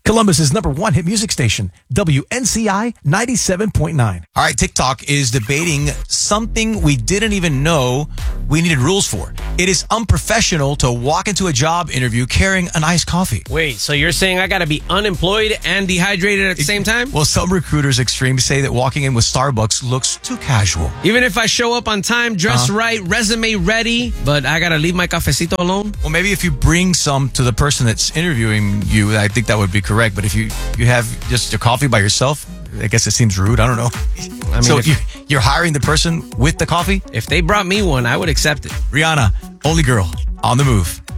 Columbus's #1 hit music station, WNCI 97.9. All right, TikTok is debating something we didn't even know we needed rules for. It is unprofessional to walk into a job interview carrying an iced coffee. Wait, so you're saying I got to be unemployed and dehydrated at the same time? Well, some recruiters extreme say that walking in with Starbucks looks too casual. Even if I show up on time, dress right, resume ready, but I got to leave my cafecito alone? Well, maybe if you bring some to the person that's interviewing you, I think that would be correct. But if you have just your coffee by yourself, I guess it seems rude. I don't know. I mean, so you're hiring the person with the coffee? If they brought me one, I would accept it. Rihanna, only girl, on the move.